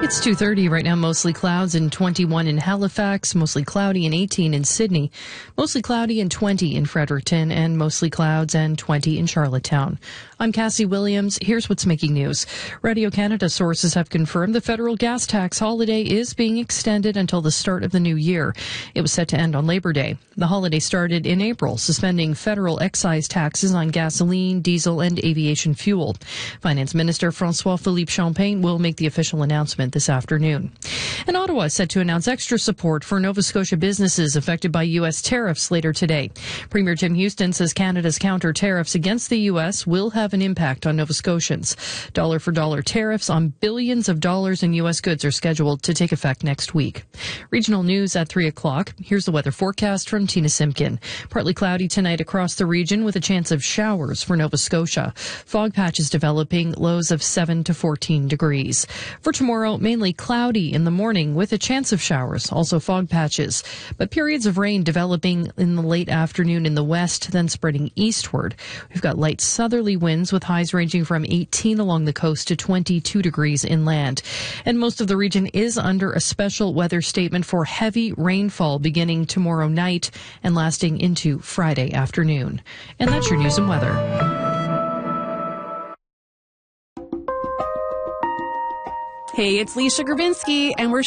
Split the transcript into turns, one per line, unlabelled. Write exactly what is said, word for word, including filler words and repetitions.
It's two thirty right now, mostly clouds and twenty-one in Halifax, mostly cloudy and eighteen in Sydney, mostly cloudy and twenty in Fredericton, and mostly clouds and twenty in Charlottetown. I'm Cassie Williams. Here's what's making news. Radio Canada sources have confirmed the federal gas tax holiday is being extended until the start of the new year. It was set to end on Labor Day. The holiday started in April, suspending federal excise taxes on gasoline, diesel, and aviation fuel. Finance Minister François-Philippe Champagne will make the official announcement this afternoon. And Ottawa is set to announce extra support for Nova Scotia businesses affected by U S tariffs later today. Premier Tim Houston says Canada's counter tariffs against the U S will have an impact on Nova Scotians. Dollar-for-dollar tariffs on billions of dollars in U S goods are scheduled to take effect next week. Regional news at three o'clock. Here's the weather forecast from Tina Simpkin. Partly cloudy tonight across the region with a chance of showers for Nova Scotia. Fog patches developing, lows of seven to fourteen degrees. For tomorrow, mainly cloudy in the morning with a chance of showers, also fog patches, but periods of rain developing in the late afternoon in the west, then spreading eastward. We've got light southerly winds with highs ranging from eighteen along the coast to twenty-two degrees inland. And most of the region is under a special weather statement for heavy rainfall beginning tomorrow night and lasting into Friday afternoon. And that's your news and weather.
Hey, it's Lisa Gravinsky, and we're